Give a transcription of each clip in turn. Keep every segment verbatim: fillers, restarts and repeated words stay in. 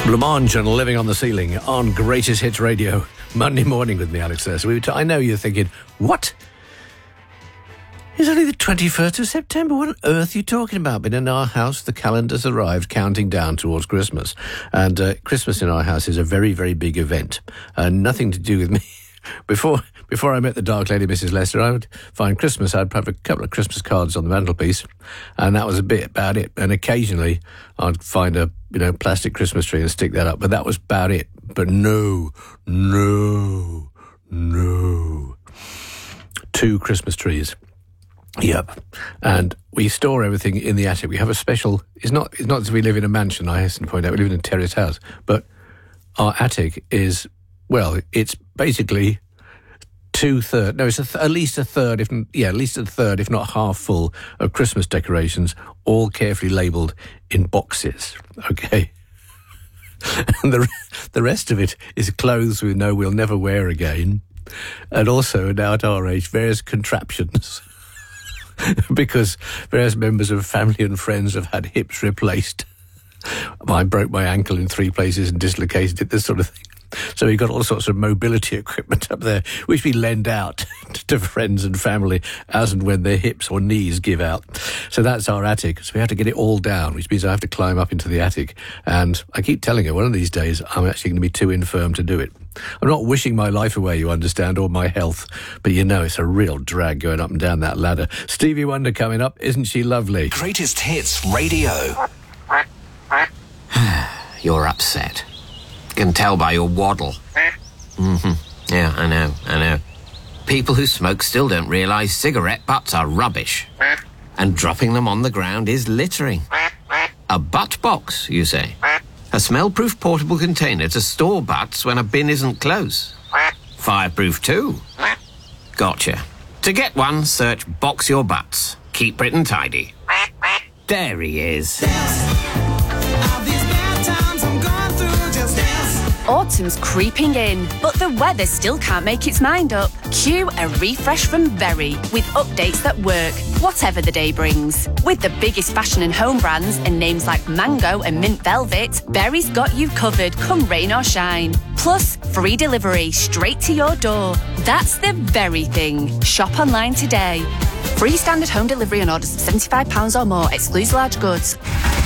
Blancmange and Living on the Ceiling on Greatest Hits Radio. Monday morning with me, Alex Hurst. We t- I know you're thinking, what? It's only the twenty-first of September. What on earth are you talking about? But in our house, the calendar's arrived, counting down towards Christmas. And uh, Christmas in our house is a very, very big event. Uh, nothing to do with me. Before before I met the Dark Lady, Missus Lester, I would find Christmas. I'd have a couple of Christmas cards on the mantelpiece, and that was a bit about it. And occasionally, I'd find a you know plastic Christmas tree and stick that up, but that was about it. But no, no, no, two Christmas trees. Yep, and we store everything in the attic. We have a special. It's not. It's not that we live in a mansion. I hasten to point out we live in a terrace house, but our attic is. Well, it's basically two-thirds, no, it's a th- at least a third, if yeah, at least a third, if not half full of Christmas decorations, all carefully labelled in boxes, okay? And the, the rest of it is clothes we know we'll never wear again, and also, now at our age, various contraptions, because various members of family and friends have had hips replaced. I broke my ankle in three places and dislocated it, this sort of thing. So we've got all sorts of mobility equipment up there, which we lend out to friends and family as and when their hips or knees give out. So that's our attic. So we have to get it all down, which means I have to climb up into the attic. And I keep telling her, one of these days, I'm actually going to be too infirm to do it. I'm not wishing my life away, you understand, or my health. But you know, it's a real drag going up and down that ladder. Stevie Wonder coming up. Isn't she lovely? Greatest Hits Radio. You're upset. Can tell by your waddle. Mm-hmm. Yeah, I know, I know. People who smoke still don't realise cigarette butts are rubbish. And dropping them on the ground is littering. A butt box, you say? A smell-proof portable container to store butts when a bin isn't close. Fireproof too. Gotcha. To get one, search Box Your Butts. Keep Britain tidy. There he is. Autumn's creeping in, but the weather still can't make its mind up. Cue a refresh from Berry with updates that work, whatever the day brings. With the biggest fashion and home brands and names like Mango and Mint Velvet, Berry's got you covered come rain or shine. Plus, free delivery straight to your door. That's the Berry thing. Shop online today. Free standard home delivery on orders of seventy-five pounds or more, excludes large goods.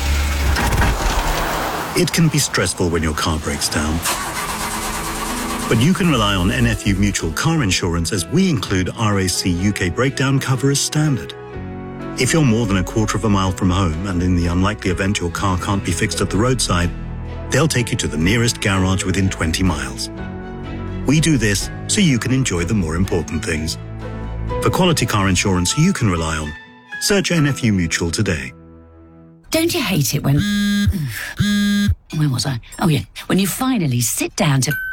It can be stressful when your car breaks down. But you can rely on N F U Mutual Car Insurance as we include R A C U K breakdown cover as standard. If you're more than a quarter of a mile from home and in the unlikely event your car can't be fixed at the roadside, they'll take you to the nearest garage within twenty miles. We do this so you can enjoy the more important things. For quality car insurance you can rely on, search N F U Mutual today. Don't you hate it when... Where was I? Oh, yeah. When you finally sit down to...